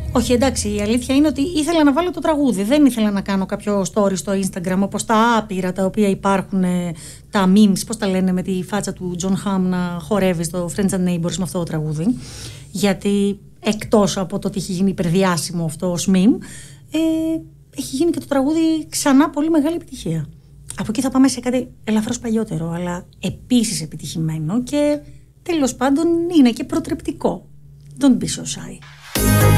Όχι, εντάξει, η αλήθεια είναι ότι ήθελα να βάλω το τραγούδι. Δεν ήθελα να κάνω κάποιο story στο Instagram όπως τα άπειρα τα οποία υπάρχουν, τα memes, πώς τα λένε, με τη φάτσα του John Hamm να χορεύει στο Friends and Neighbors με αυτό το τραγούδι. Γιατί εκτός από το ότι έχει γίνει υπερδιάσημο αυτό ως meme, έχει γίνει και το τραγούδι ξανά πολύ μεγάλη επιτυχία. Από εκεί θα πάμε σε κάτι ελαφρώς παλιότερο, αλλά επίσης επιτυχημένο και τέλος πάντων είναι και προτρεπτικό. Don't be so shy.